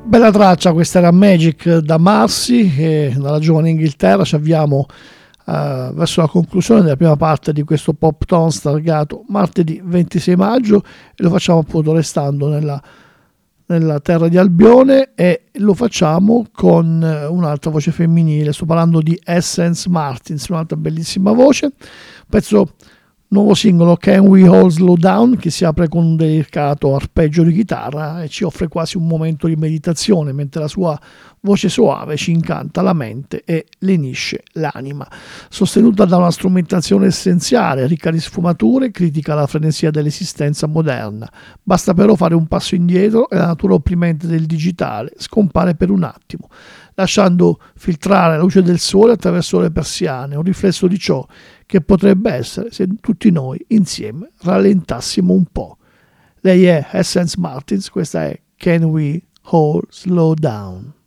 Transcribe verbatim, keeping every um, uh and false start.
Bella traccia, questa era Magic da Marcy, e dalla giovane Inghilterra ci avviamo uh, verso la conclusione della prima parte di questo Pop Tones targato martedì ventisei maggio, e lo facciamo appunto restando nella, nella terra di Albione, e lo facciamo con un'altra voce femminile. Sto parlando di Essence Martins, un'altra bellissima voce, pezzo nuovo singolo Can We All Slow Down, che si apre con un delicato arpeggio di chitarra e ci offre quasi un momento di meditazione, mentre la sua voce soave ci incanta la mente e lenisce l'anima. Sostenuta da una strumentazione essenziale, ricca di sfumature, critica la frenesia dell'esistenza moderna. Basta però fare un passo indietro e la natura opprimente del digitale scompare per un attimo, lasciando filtrare la luce del sole attraverso le persiane, un riflesso di ciò che potrebbe essere se tutti noi insieme rallentassimo un po'. Lei è Essence Martins, questa è Can We All Slow Down?